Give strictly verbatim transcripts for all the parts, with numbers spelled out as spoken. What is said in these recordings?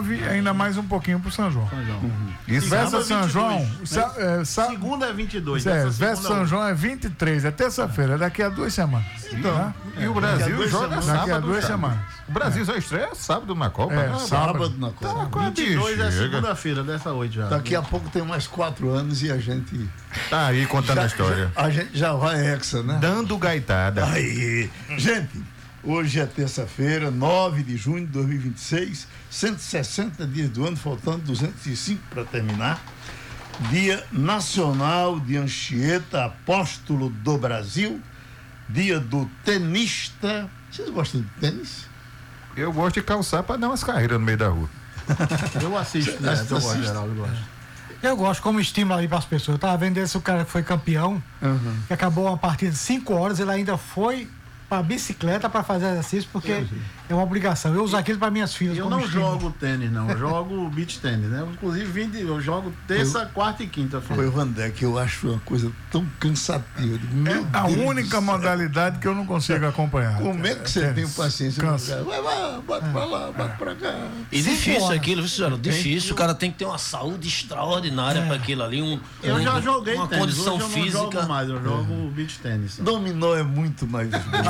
nove, ainda mais um pouquinho pro São João. São João. Uhum. Isso. Véspera São João. Sa, é, sa, segunda é vinte e dois. É, Véspera São João é vinte e três, é terça-feira, é daqui a duas semanas. Então, tá? E o Brasil joga sábado. Daqui a duas semanas. O Brasil só estreia sábado na Copa. É, né? sábado na Copa. Então, vinte e dois é chega. segunda-feira, dessa oito já. Daqui a pouco tem mais quatro anos e a gente. Tá aí contando já, a história. Já, a gente já vai hexa, né? Dando gaitada. Aí, gente, hoje é terça-feira, nove de junho de dois mil e vinte e seis, cento e sessenta dias do ano, faltando duzentos e cinco para terminar. Dia Nacional de Anchieta, apóstolo do Brasil. Dia do tenista. Vocês gostam de tênis? Eu gosto de calçar para dar umas carreiras no meio da rua. Eu assisto, né? Eu gosto, Geraldo, eu gosto. Eu gosto como estímulo aí para as pessoas. Eu tava vendo esse cara que foi campeão, uhum. que acabou uma partida de cinco horas, ele ainda foi para bicicleta para fazer exercício, porque é uma obrigação. Eu uso aquilo para minhas filhas. Eu como não estímulo. jogo tênis, não. Eu jogo beach tênis, né? Inclusive, vim de, eu jogo terça, eu, quarta e quinta. Foi o Vandé, que eu acho uma coisa tão cansativa. Meu é a Deus única modalidade que eu não consigo acompanhar. Como é que você é, tem paciência? Cansa. Vai, vai, bate pra lá, bate pra cá. E difícil aquilo, senhora, difícil. O cara tem que ter uma saúde extraordinária é. para aquilo ali. Um, eu um, já joguei uma tênis. condição Hoje eu física. não jogo mais, eu jogo é. beach tênis. Dominó é muito mais.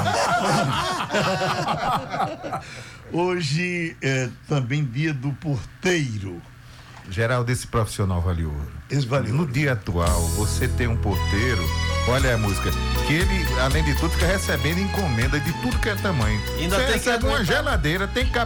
Hoje é também dia do porteiro. Geraldo, esse profissional vale ouro. Esse vale no ouro. dia atual, você tem um porteiro, olha a música, que ele, além de tudo, fica recebendo encomenda de tudo que é tamanho. Ainda você tem recebe que uma aguentar. geladeira, tem que